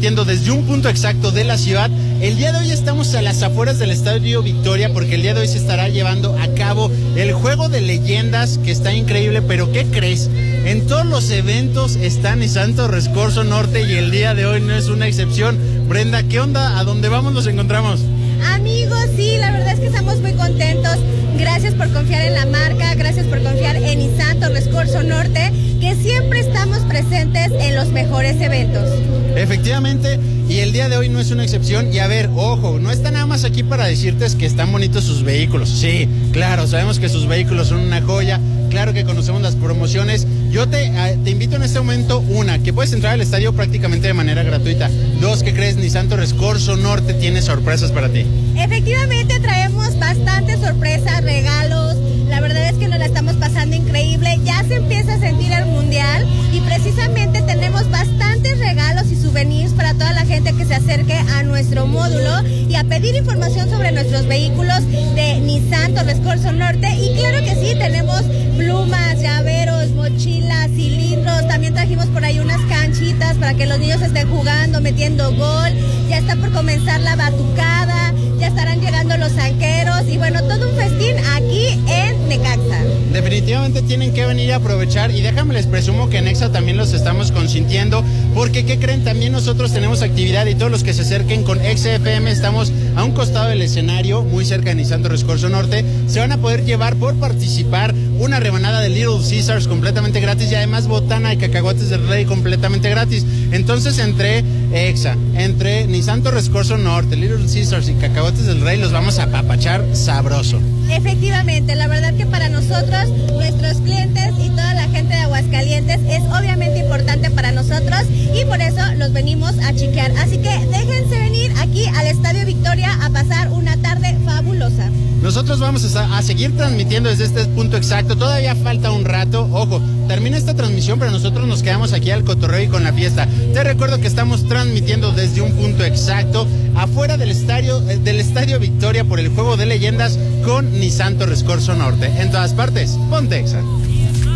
transmitiendo desde un punto exacto de la ciudad. El día de hoy estamos a las afueras del Estadio Victoria porque el día de hoy se estará llevando a cabo el Juego de Leyendas, que está increíble, pero ¿qué crees? En todos los eventos está Nissan Torres Corso Norte y el día de hoy no es una excepción. Brenda, ¿qué onda? ¿A dónde vamos nos encontramos? Amigos, sí, la verdad es que estamos muy contentos. Gracias por confiar en la marca, gracias por confiar en Nissan Torres Corso Norte, que siempre estamos presentes en los mejores eventos. Efectivamente, y el día de hoy no es una excepción. Y a ver, ojo, no está nada más aquí para decirte que están bonitos sus vehículos. Sí, claro, sabemos que sus vehículos son una joya. Claro que conocemos las promociones. Yo te invito en este momento, una, que puedes entrar al estadio prácticamente de manera gratuita. Dos, ¿qué crees? Nissan Torres Corso Norte tiene sorpresas para ti. Efectivamente, traemos bastantes sorpresas, regalos. La verdad es que nos la estamos pasando increíble. Ya se empieza a sentir el mundial y precisamente tenemos bastantes regalos y souvenirs para toda la gente que se acerque a nuestro módulo y a pedir información sobre nuestros vehículos de Nissan Torres Corso Norte. Y claro que sí, tenemos plumas, llaveros, mochilas, cilindros. También trajimos por ahí unas canchitas para que los niños estén jugando, metiendo gol. Ya está por comenzar la batucada, ya estarán llegando los zanqueros y bueno, todo un festín aquí en Necaxa. Definitivamente tienen que venir a aprovechar y déjame les presumo que en Nexa también los estamos consintiendo porque ¿qué creen? También nosotros tenemos actividad y todos los que se acerquen con XFM estamos a un costado del escenario, muy cerca de Nissan Torres Corso Norte, se van a poder llevar por participar una rebanada de Little Caesars completamente gratis y además botana de cacahuates del Rey completamente gratis. Entonces entre Exa, entre Nissan Torres Corso Norte, Little Caesars y cacahuates del Rey los vamos a apapachar sabroso. Efectivamente, la verdad que para nosotros, nuestros clientes y toda la gente de Aguascalientes es obviamente importante para nosotros y por eso los venimos a chiquear. Así que déjense venir aquí al Estadio Victoria a pasar una tarde fabulosa. Nosotros vamos a seguir transmitiendo desde este punto exacto, todavía falta un rato, ojo, termina esta transmisión, pero nosotros nos quedamos aquí al cotorreo y con la fiesta. Te recuerdo que estamos transmitiendo desde un punto exacto, afuera del estadio Victoria por el Juego de Leyendas con Nissan Torres Corso Norte. En todas partes, ponte Exa.